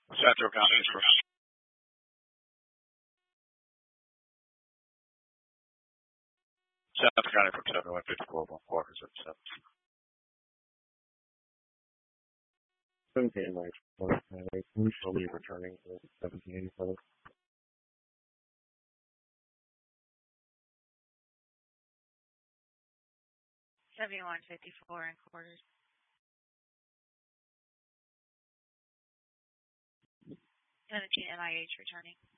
Central County for Central County for 7154 is at 17 Mike. We shall be returning to 1787. $71.54 in quarters. 17 MIH returning.